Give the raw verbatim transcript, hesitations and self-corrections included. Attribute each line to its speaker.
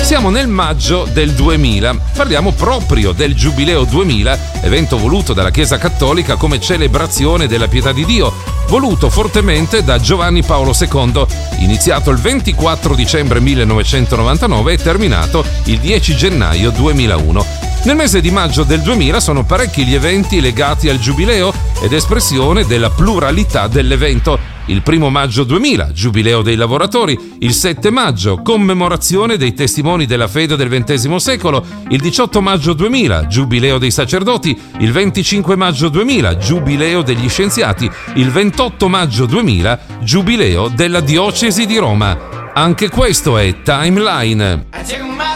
Speaker 1: Siamo nel maggio del duemila, parliamo proprio del Giubileo duemila, evento voluto dalla Chiesa Cattolica come celebrazione della pietà di Dio, voluto fortemente da Giovanni Paolo secondo, iniziato il ventiquattro dicembre millenovecentonovantanove e terminato il dieci gennaio duemilauno. Nel mese di maggio del duemila sono parecchi gli eventi legati al Giubileo ed espressione della pluralità dell'evento. Il primo maggio duemila, Giubileo dei lavoratori, il sette maggio, commemorazione dei testimoni della fede del ventesimo secolo, il diciotto maggio duemila, Giubileo dei sacerdoti, il venticinque maggio duemila, Giubileo degli scienziati, il ventotto maggio duemila, Giubileo della diocesi di Roma. Anche questo è Timeline.
Speaker 2: I took my